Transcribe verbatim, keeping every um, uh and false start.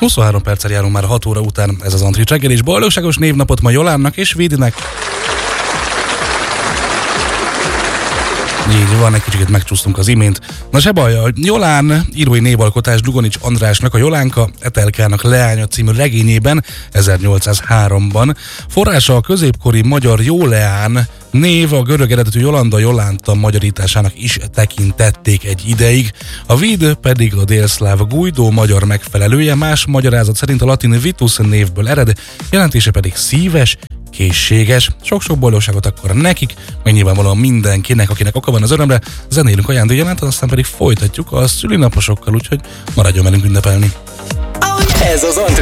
huszonhárom perccel járunk már hat óra után, ez az Antrit reggel, és boldogságos névnapot ma Jolánnak és Vidinek. Így van, egy kicsit megcsúsztunk az imént. Na se baj, a Jolán írói névalkotás Dugonics Andrásnak a Jolánka Etelkának leánya című regényében ezernyolcszázháromban. Forrása a középkori magyar Jóleán név, a görög eredetű Jolanda Jolánta magyarításának is tekintették egy ideig. A Vid pedig a délszláv Guido magyar megfelelője, más magyarázat szerint a latin Vitus névből ered, jelentése pedig szíves, készséges. Sok-sok boldogságot akkor nekik, meg nyilvánvalóan mindenkinek, akinek oka van az örömre. Zenélünk ajándékjelentőt, aztán pedig folytatjuk a szülinaposokkal, úgyhogy maradjon velünk ünnepelni. Ez az Antrit